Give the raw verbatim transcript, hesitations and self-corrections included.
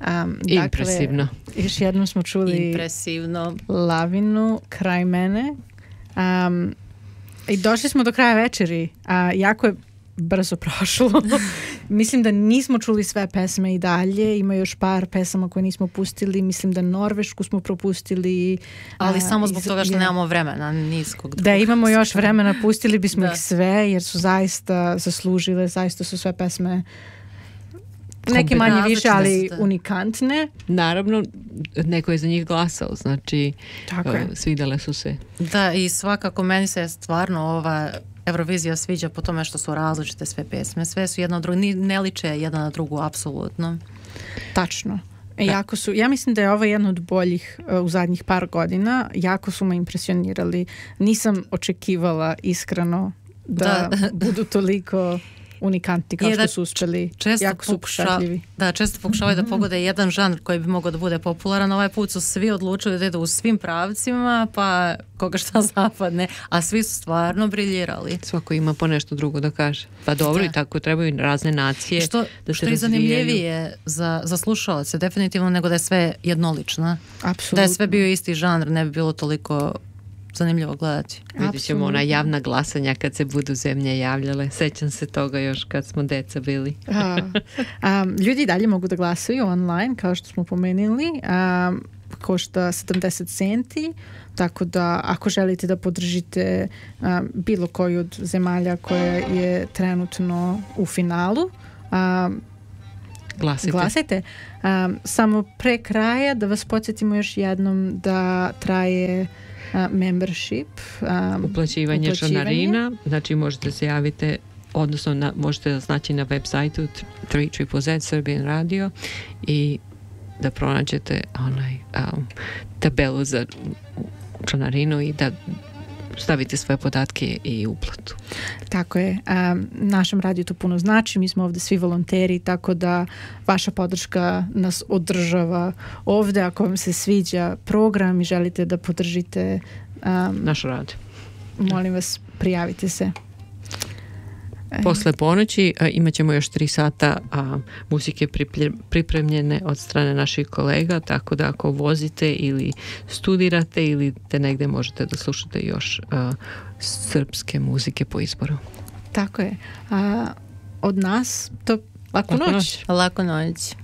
Um, Impresivno. Dakle, još jednom smo čuli Impresivno. Lavinu, Kraj mene. Um, I došli smo do kraja večeri. A, jako je brzo prošlo. Mislim da nismo čuli sve pesme i dalje. Ima još par pesama koje nismo pustili. Mislim da Norvešku smo propustili. Ali a, samo zbog iz, toga što je, nemamo vremena niskog drugog. Da imamo još vremena, pustili bismo da. ih sve jer su zaista zaslužile. Zaista su sve pesme neke manje više, ali unikantne. Naravno, neko je za njih glasao, znači Tako uh, je. svidjele su se. Da, i svakako meni se stvarno ova Eurovizija sviđa po tome što su različite sve pesme. Sve su jedna od drugu, ne liče jedna na drugu, apsolutno. Tačno. E, jako su, ja mislim da je ovo jedna od boljih uh, u zadnjih par godina. Jako su me impresionirali. Nisam očekivala iskreno da, da. budu toliko unikantni kao što su uspjeli. Jako su pošatljivi. Da, često pokušavaju da pogode jedan žanr koji bi mogao da bude popularan. Ovaj put su svi odlučili da idu u svim pravcima, pa koga šta zapadne, a svi su stvarno briljirali. Svako ima po nešto drugo da kaže. Pa dobro, da. I tako trebaju razne nacije što, da što je zanimljivije za, za slušalce, definitivno, nego da je sve jednolično. Apsolutno. Da je sve bio isti žanr, ne bi bilo toliko zanimljivo gledati. Vidjet ćemo ona javna glasanja kad se budu zemlje javljale. Sećam se toga još kad smo deca bili. a, a, ljudi dalje mogu da glasaju online, kao što smo pomenuli. A, košta sedamdeset centi, tako da ako želite da podržite a, bilo koju od zemalja koja je trenutno u finalu, a, Glasite. Glasajte. Um, samo pre kraja da vas podsjetimo još jednom da traje uh, membership. Um, uplaćivanje, uplaćivanje članarina. Znači možete se javiti, odnosno na, možete znači na web sajtu tri triple Z Serbian Radio i da pronađete onaj um, tabelu za članarinu i da stavite svoje podatke i uplatu. Tako je. Um, našem radiju to puno znači. Mi smo ovdje svi volonteri, tako da vaša podrška nas održava ovdje. Ako vam se sviđa program i želite da podržite um, naš rad, molim vas, prijavite se. Posle ponoći a, imat ćemo još tri sata a, muzike pripremljene od strane naših kolega, tako da ako vozite ili studirate ili te negde možete da slušate još a, srpske muzike po izboru. Tako je. A, od nas to laku noć. Laku noć.